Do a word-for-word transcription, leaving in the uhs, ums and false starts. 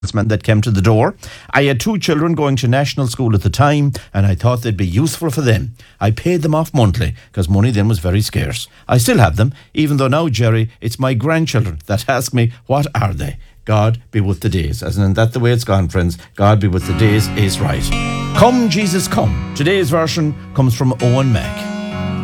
that came to the door. I had two children going to national school at the time, and I thought they'd be useful for them. I paid them off monthly because money then was very scarce. I still have them, even though now, Jerry, it's my grandchildren that ask me, what are they? God be with the days. As in, that's the way it's gone, friends. God be with the days is right. Come, Jesus, come. Today's version comes from Owen Mack.